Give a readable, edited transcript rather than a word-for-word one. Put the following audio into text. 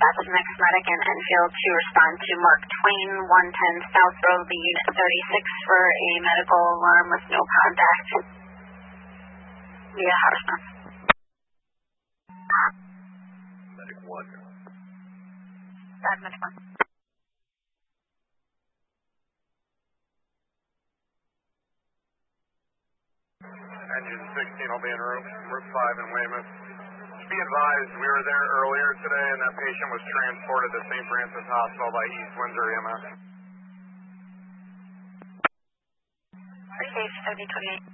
dispatch next medic in Enfield to respond to Mark Twain, 110 South Road, the unit 36 for a medical alarm with no contact via house response. Medic 1. Medic 1. Engine 16 will be en route, Route 5 in Weymouth. Be advised, we were there earlier today and that patient was transported to St. Francis Hospital by East Windsor EMS. Safe 7028.